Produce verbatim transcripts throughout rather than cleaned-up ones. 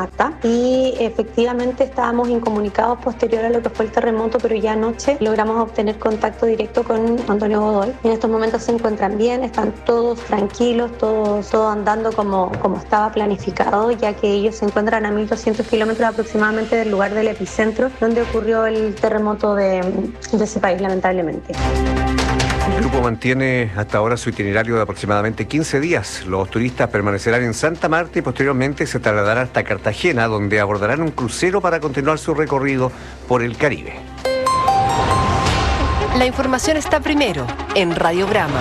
acá y efectivamente estábamos incomunicados posterior a lo que fue el terremoto, pero ya anoche logramos obtener contacto directo con Antonio Godoy. En estos momentos se encuentran bien, están todos tranquilos, todos, todo andando como, como estaba planificado, ya que ellos se encuentran a mil doscientos kilómetros aproximadamente del lugar del epicentro donde ocurrió el terremoto de, de ese país, lamentablemente. El grupo mantiene hasta ahora su itinerario de aproximadamente quince días. Los turistas permanecerán en Santa Marta y posteriormente se trasladarán hasta Cartagena, donde abordarán un crucero para continuar su recorrido por el Caribe. La información está primero en Radiograma.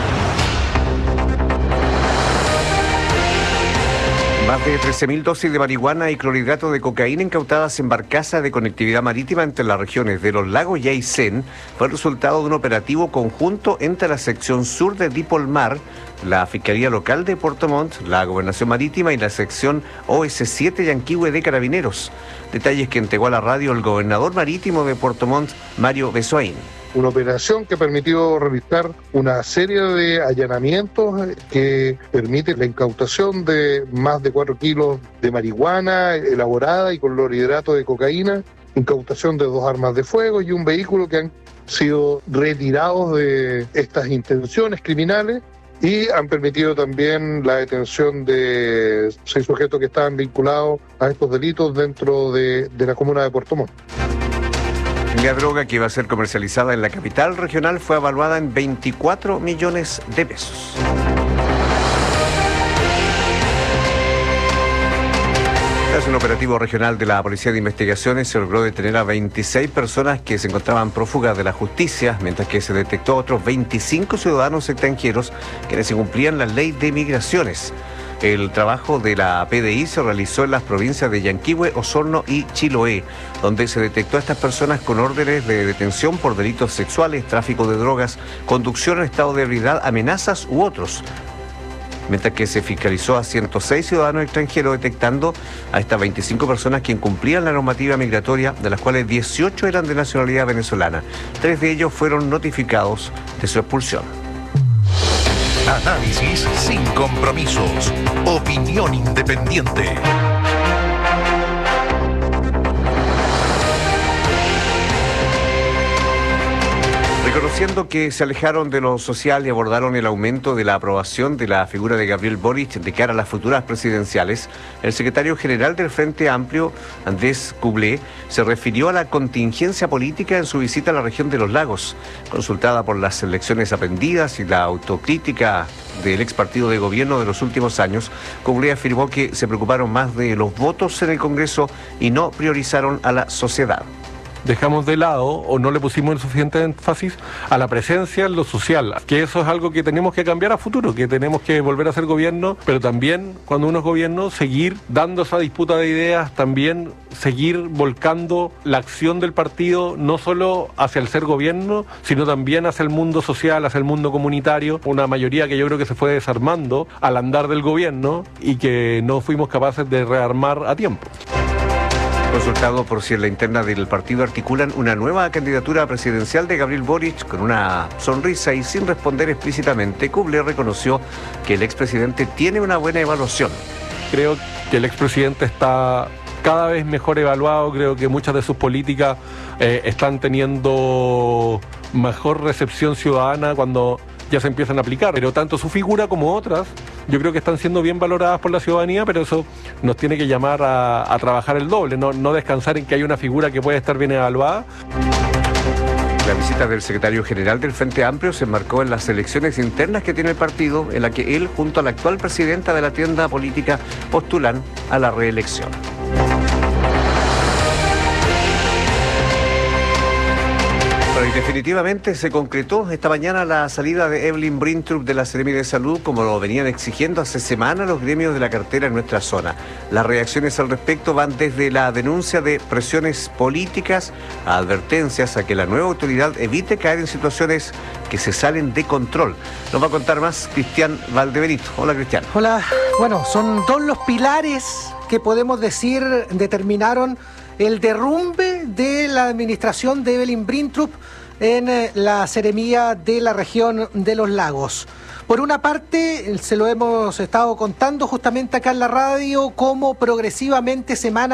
Más de trece mil dosis de marihuana y clorhidrato de cocaína incautadas en barcaza de conectividad marítima entre las regiones de Los Lagos y Aysén fue el resultado de un operativo conjunto entre la sección sur de Dipolmar, la Fiscalía Local de Puerto Montt, la Gobernación Marítima y la sección O S siete Yanquihue de Carabineros. Detalles que entregó a la radio el gobernador marítimo de Puerto Montt, Mario Besoain. Una operación que permitió realizar una serie de allanamientos que permite la incautación de más de cuatro kilos de marihuana elaborada y con clorhidrato de cocaína, incautación de dos armas de fuego y un vehículo que han sido retirados de estas intenciones criminales y han permitido también la detención de seis sujetos que estaban vinculados a estos delitos dentro de, de la comuna de Puerto Montt. La droga que iba a ser comercializada en la capital regional fue evaluada en veinticuatro millones de pesos. Tras un operativo regional de la Policía de Investigaciones, se logró detener a veintiséis personas que se encontraban prófugas de la justicia, mientras que se detectó a otros veinticinco ciudadanos extranjeros quienes incumplían la ley de migraciones. El trabajo de la P D I se realizó en las provincias de Yanquihue, Osorno y Chiloé, donde se detectó a estas personas con órdenes de detención por delitos sexuales, tráfico de drogas, conducción en estado de ebriedad, amenazas u otros. Mientras que se fiscalizó a ciento seis ciudadanos extranjeros, detectando a estas veinticinco personas que incumplían la normativa migratoria, de las cuales dieciocho eran de nacionalidad venezolana. Tres de ellos fueron notificados de su expulsión. Análisis sin compromisos. Opinión independiente. Reconociendo que se alejaron de lo social y abordaron el aumento de la aprobación de la figura de Gabriel Boric de cara a las futuras presidenciales, el secretario general del Frente Amplio, Andrés Cublé, se refirió a la contingencia política en su visita a la región de Los Lagos. Consultada por las lecciones aprendidas y la autocrítica del ex partido de gobierno de los últimos años, Cublé afirmó que se preocuparon más de los votos en el Congreso y no priorizaron a la sociedad. Dejamos de lado o no le pusimos el suficiente énfasis a la presencia en lo social, que eso es algo que tenemos que cambiar a futuro, que tenemos que volver a ser gobierno, pero también cuando uno es gobierno, seguir dando esa disputa de ideas, también seguir volcando la acción del partido, no solo hacia el ser gobierno, sino también hacia el mundo social, hacia el mundo comunitario, una mayoría que yo creo que se fue desarmando al andar del gobierno y que no fuimos capaces de rearmar a tiempo. Consultado por si en la interna del partido articulan una nueva candidatura presidencial de Gabriel Boric, con una sonrisa y sin responder explícitamente, Cublé reconoció que el expresidente tiene una buena evaluación. Creo que el expresidente está cada vez mejor evaluado, creo que muchas de sus políticas eh, están teniendo mejor recepción ciudadana cuando ya se empiezan a aplicar, pero tanto su figura como otras yo creo que están siendo bien valoradas por la ciudadanía, pero eso nos tiene que llamar a, a trabajar el doble, no, no descansar en que hay una figura que puede estar bien evaluada. La visita del secretario general del Frente Amplio se enmarcó en las elecciones internas que tiene el partido, en la que él, junto a la actual presidenta de la tienda política, postulan a la reelección. Bueno, y definitivamente se concretó esta mañana la salida de Evelyn Brintrup de la Seremi de Salud, como lo venían exigiendo hace semanas los gremios de la cartera en nuestra zona. Las reacciones al respecto van desde la denuncia de presiones políticas a advertencias a que la nueva autoridad evite caer en situaciones que se salen de control. Nos va a contar más Cristian Valdebenito. Hola, Cristian. Hola. Bueno, son dos los pilares que podemos decir determinaron el derrumbe de la administración de Evelyn Brintrup en la seremía de la región de Los Lagos. Por una parte, se lo hemos estado contando justamente acá en la radio, cómo progresivamente semana